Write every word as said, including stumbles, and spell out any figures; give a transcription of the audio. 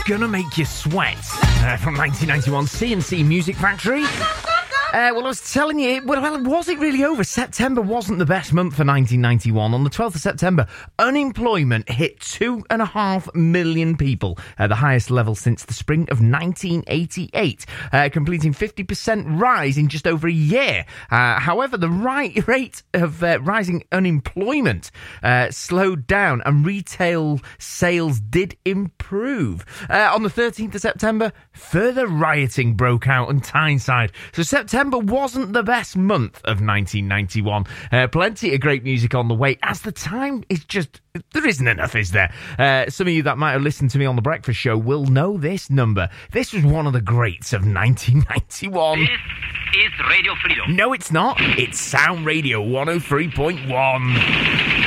Gonna Make You Sweat uh, from nineteen ninety-one, C and C Music Factory. Uh, well, I was telling you, well, well, was it really over? September wasn't the best month for nineteen ninety-one. On the twelfth of September, unemployment hit two and a half million people, uh, the highest level since the spring of nineteen eighty-eight, uh, completing fifty percent rise in just over a year. Uh, however, the right rate of uh, rising unemployment uh, slowed down and retail sales did improve. Uh, on the thirteenth of September, further rioting broke out on Tyneside. So September wasn't the best month of nineteen ninety-one. Uh, plenty of great music on the way, as the time is just... There isn't enough, is there? Uh, some of you that might have listened to me on The Breakfast Show will know this number. This was one of the greats of nineteen ninety-one. This is Radio Freedom. No, it's not. It's Sound Radio one oh three point one.